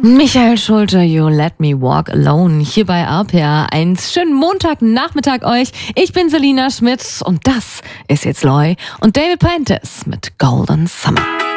Michael Schulte, You Let Me Walk Alone, hier bei RPR 1. Schönen Montagnachmittag euch. Ich bin Selina Schmidt und das ist jetzt Loy und David Prentice mit Golden Summer.